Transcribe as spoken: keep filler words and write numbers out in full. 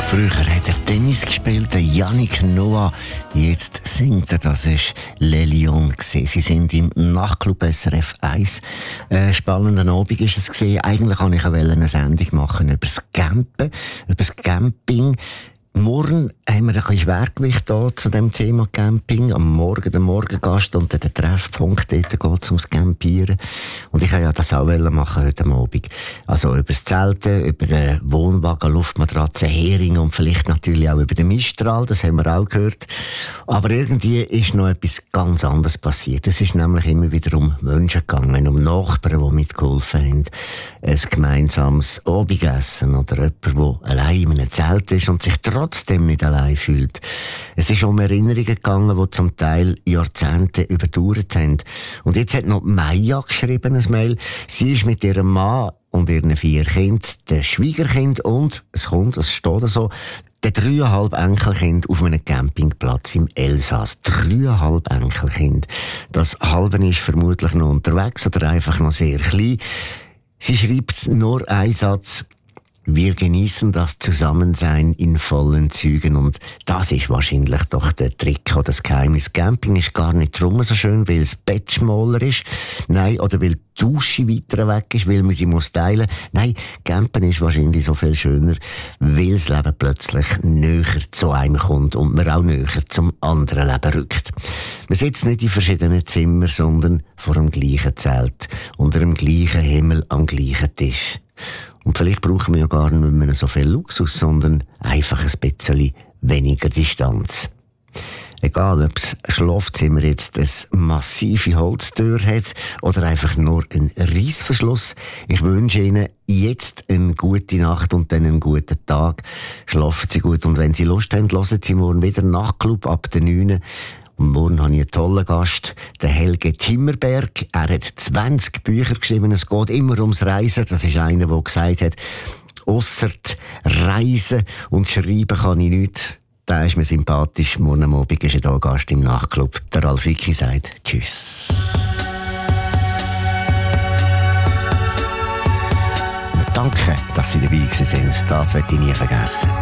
Früher hat er Tennis gespielt, der Yannick Noah. Jetzt singt er, das ist Le Lion gewesen. Sie sind im Nachtclub S R F eins. Ein spannender Abend ist es gewesen. Eigentlich wollte ich eine Sendung machen über das Campen, über das Camping. Morgen haben wir ein bisschen Schwergewicht hier zu dem Thema Camping. Am Morgen der Morgengast und der Treffpunkt, dort geht es ums Campieren. Und ich wollte ja das auch machen heute Abend. Also über das Zelten, über den Wohnwagen, Luftmatratze, Hering und vielleicht natürlich auch über den Mistral, das haben wir auch gehört. Aber irgendwie ist noch etwas ganz anderes passiert. Es ist nämlich immer wieder um Menschen gegangen, um Nachbarn, die mitgeholfen haben. Ein gemeinsames Abendessen oder jemand, der allein in einem Zelt ist und sich trotzdem nicht allein fühlt. Es ist um Erinnerungen gegangen, die zum Teil Jahrzehnte überdauert haben. Und jetzt hat noch Maya geschrieben, ein Mail. Sie ist mit ihrem Mann und ihren vier Kindern, der Schwiegerkind und, es kommt, es steht so, der dreieinhalb Enkelkind auf einem Campingplatz im Elsass. Dreieinhalb Enkelkind. Das halbe ist vermutlich noch unterwegs oder einfach noch sehr klein. Sie schreibt nur einen Satz: Wir genießen das Zusammensein in vollen Zügen. Und das ist wahrscheinlich doch der Trick oder das Geheimnis. Camping ist gar nicht drum so schön, weil das Bett schmaler ist. Nein, oder weil die Dusche weiter weg ist, weil man sie muss teilen. Nein, Campen ist wahrscheinlich so viel schöner, weil das Leben plötzlich näher zu einem kommt und man auch näher zum anderen Leben rückt. Man sitzt nicht in verschiedenen Zimmern, sondern vor dem gleichen Zelt, unter dem gleichen Himmel, am gleichen Tisch. Und vielleicht brauchen wir ja gar nicht mehr so viel Luxus, sondern einfach ein bisschen weniger Distanz. Egal, ob das Schlafzimmer jetzt eine massive Holztür hat oder einfach nur einen Reissverschluss. Ich wünsche Ihnen jetzt eine gute Nacht und dann einen guten Tag. Schlafen Sie gut und wenn Sie Lust haben, hören Sie morgen wieder Nachtclub ab der neun. Und morgen habe ich einen tollen Gast, den Helge Timmerberg. Er hat zwanzig Bücher geschrieben. Es geht immer ums Reisen. Das ist einer, der gesagt hat, ausser Reisen und Schreiben kann ich nicht. Der ist mir sympathisch. Morgen Abend ist er hier Gast im Nachtclub. Der Ralf Wicki sagt Tschüss. Und danke, dass Sie dabei waren. Das werde ich nie vergessen.